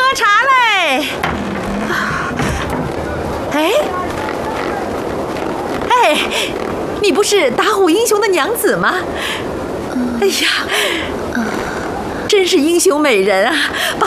喝茶嘞！哎，你不是打虎英雄的娘子吗？哎呀，真是英雄美人啊！把